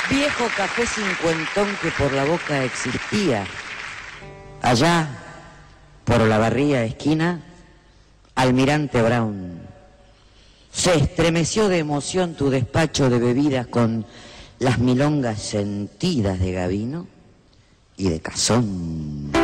Viejo café cincuentón que por la boca existía. Allá, por la barría esquina, Almirante Brown. Se estremeció de emoción tu despacho de bebidas con las milongas sentidas de Gavino y de Cazón.